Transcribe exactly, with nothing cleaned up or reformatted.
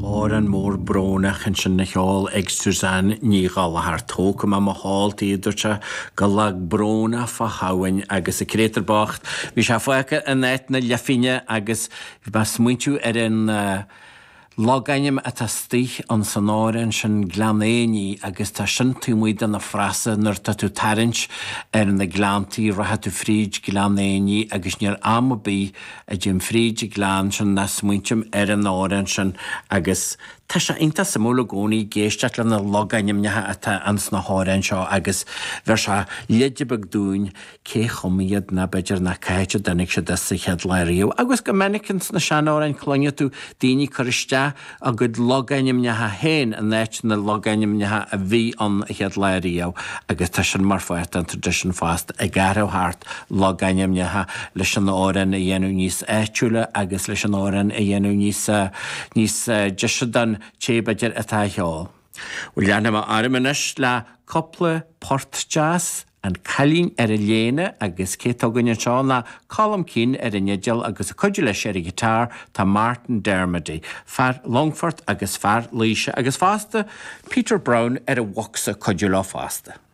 Oran mór brónach yn sy'n neol ag Suzanne ní gal haar tók am am hall tíidirte galag bróna fa hawen agus y creator bocht. Vi sé foice yn net na lefine agus bas muintú er yn uh, Logainem at a stich an sonoren sin glanéni agus ta sin tú muid an a frasa nur ta tú tarinch er in the glanti raha tú fríd glanéni agus nir amabí a jim fríd glan sin nas muintim er an oren sin agus ta sa inta samúla goni géisteach lan a logainem neha ata ans na hóren seo agus ver sa liedjibag dún cé chomiad na beidir na caite danig se desi head lairíu agus go menikins na sean oren clonia tú dini coriste a good logainem neha hen and net na logainem neha a vi on head lairíu agus ta sin marfoet an tradition fast a garo hart logainem neha leis an oren a yenu nís échule agus leis an oren a yenu nís nís jeshadan Chébadir atá heol. Wel leanna armanis le couple port jazz and Colleen er a léine agus cétógann seo na Colm Keane er a nigel agus a codule sé a guitar tá Martin Dermody, far Longford agus far Leisha agus fasta Peter Brown er a woxa codula fasta.